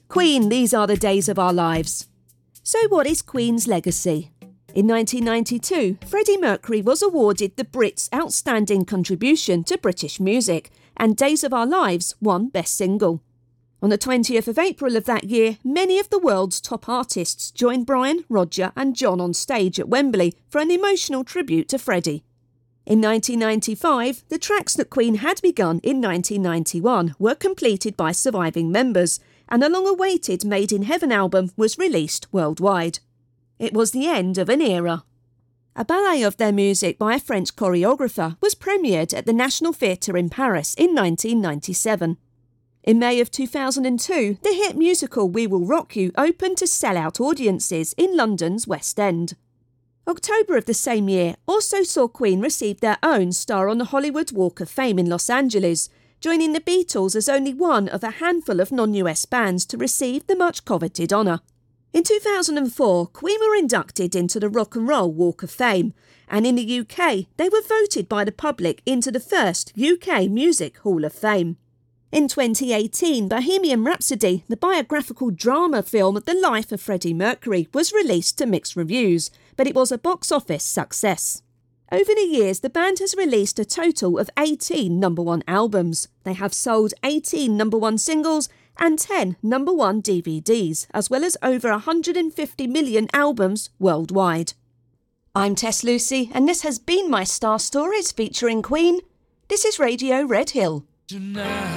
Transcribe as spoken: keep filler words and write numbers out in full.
Queen, These Are the Days of Our Lives. So what is Queen's legacy? In nineteen ninety-two, Freddie Mercury was awarded the Brits' Outstanding Contribution to British Music, and Days of Our Lives won Best Single. On the twentieth of April of that year, many of the world's top artists joined Brian, Roger and John on stage at Wembley for an emotional tribute to Freddie. In nineteen ninety-five, the tracks that Queen had begun in nineteen ninety-one were completed by surviving members, and a long-awaited Made in Heaven album was released worldwide. It was the end of an era. A ballet of their music by a French choreographer was premiered at the National Theatre in Paris in nineteen ninety-seven. In May of two thousand two, the hit musical We Will Rock You opened to sell-out audiences in London's West End. October of the same year also saw Queen receive their own star on the Hollywood Walk of Fame in Los Angeles, joining the Beatles as only one of a handful of non-U S bands to receive the much-coveted honour. In two thousand four, Queen were inducted into the Rock and Roll Walk of Fame, and in the U K, they were voted by the public into the first U K Music Hall of Fame. In twenty eighteen, Bohemian Rhapsody, the biographical drama film The Life of Freddie Mercury, was released to mixed reviews, but it was a box office success. Over the years, the band has released a total of eighteen number one albums. They have sold eighteen number one singles and ten number one D V Ds, as well as over one hundred fifty million albums worldwide. I'm Tess Lucy, and this has been my Star Stories featuring Queen. This is Radio Red Hill. Tonight.